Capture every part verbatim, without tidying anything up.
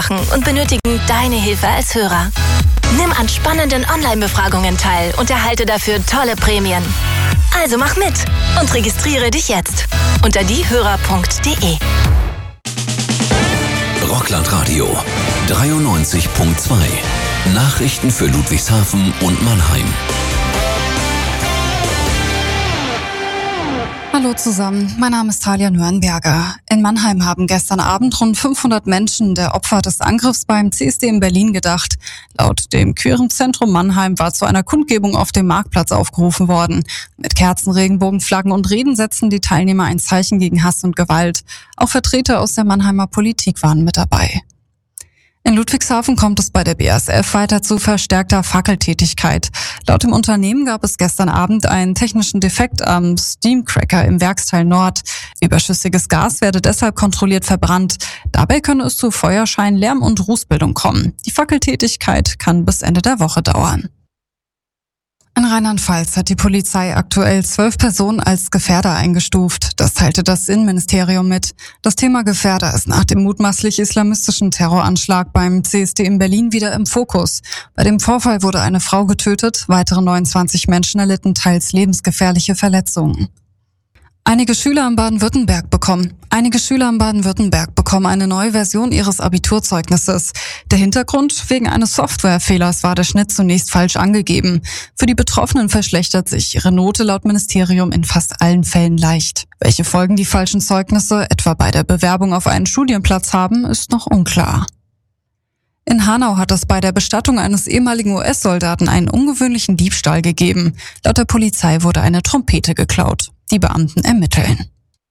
und benötigen deine Hilfe als Hörer. Nimm an spannenden Online-Befragungen teil und erhalte dafür tolle Prämien. Also mach mit und registriere dich jetzt unter diehörer punkt de. Rockland-Radio dreiundneunzig Komma zwei. Nachrichten für Ludwigshafen und Mannheim. Hallo zusammen, mein Name ist Talia Nürnberger. In Mannheim haben gestern Abend rund fünfhundert Menschen der Opfer des Angriffs beim C S D in Berlin gedacht. Laut dem Queeren Zentrum Mannheim war zu einer Kundgebung auf dem Marktplatz aufgerufen worden. Mit Kerzen, Regenbogenflaggen und Reden setzten die Teilnehmer ein Zeichen gegen Hass und Gewalt. Auch Vertreter aus der Mannheimer Politik waren mit dabei. In Ludwigshafen kommt es bei der B A S F weiter zu verstärkter Fackeltätigkeit. Laut dem Unternehmen gab es gestern Abend einen technischen Defekt am Steamcracker im Werksteil Nord. Überschüssiges Gas werde deshalb kontrolliert verbrannt. Dabei könne es zu Feuerschein, Lärm und Rußbildung kommen. Die Fackeltätigkeit kann bis Ende der Woche dauern. In Rheinland-Pfalz hat die Polizei aktuell zwölf Personen als Gefährder eingestuft. Das teilte das Innenministerium mit. Das Thema Gefährder ist nach dem mutmaßlich islamistischen Terroranschlag beim C S D in Berlin wieder im Fokus. Bei dem Vorfall wurde eine Frau getötet, weitere neunundzwanzig Menschen erlitten teils lebensgefährliche Verletzungen. Einige Schüler in Baden-Württemberg bekommen. Einige Schüler in Baden-Württemberg bekommen eine neue Version ihres Abiturzeugnisses. Der Hintergrund: Wegen eines Softwarefehlers war der Schnitt zunächst falsch angegeben. Für die Betroffenen verschlechtert sich ihre Note laut Ministerium in fast allen Fällen leicht. Welche Folgen die falschen Zeugnisse etwa bei der Bewerbung auf einen Studienplatz haben, ist noch unklar. In Hanau hat es bei der Bestattung eines ehemaligen U S-Soldaten einen ungewöhnlichen Diebstahl gegeben. Laut der Polizei wurde eine Trompete geklaut. Die Beamten ermitteln.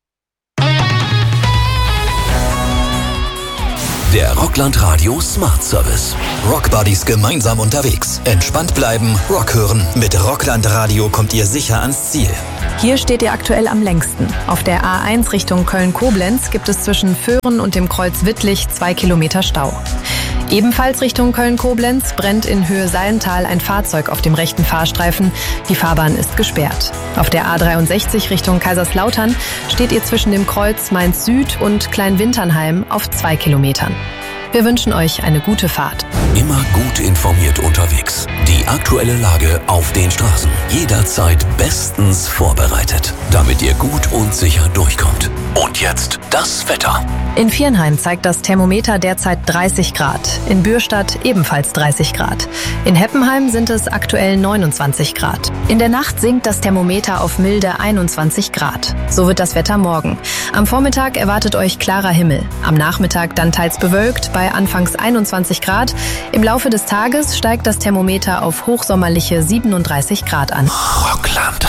Der Rockland Radio Smart Service. Rockbuddies gemeinsam unterwegs. Entspannt bleiben, Rock hören. Mit Rockland Radio kommt ihr sicher ans Ziel. Hier steht ihr aktuell am längsten. Auf der A eins Richtung Köln-Koblenz gibt es zwischen Föhren und dem Kreuz Wittlich zwei Kilometer Stau. Ebenfalls Richtung Köln-Koblenz brennt in Höhe Sallental ein Fahrzeug auf dem rechten Fahrstreifen. Die Fahrbahn ist gesperrt. Auf der A dreiundsechzig Richtung Kaiserslautern steht ihr zwischen dem Kreuz Mainz Süd und Kleinwinternheim auf zwei Kilometern. Wir wünschen euch eine gute Fahrt. Immer gut informiert unterwegs. Die aktuelle Lage auf den Straßen. Jederzeit bestens vorbereitet, damit ihr gut und sicher durchkommt. Und jetzt das Wetter. In Viernheim zeigt das Thermometer derzeit dreißig Grad. In Bürstadt ebenfalls dreißig Grad. In Heppenheim sind es aktuell neunundzwanzig Grad. In der Nacht sinkt das Thermometer auf milde einundzwanzig Grad. So wird das Wetter morgen. Am Vormittag erwartet euch klarer Himmel. Am Nachmittag dann teils bewölkt bei anfangs einundzwanzig Grad. Im Laufe des Tages steigt das Thermometer auf hochsommerliche siebenunddreißig Grad an. Rockland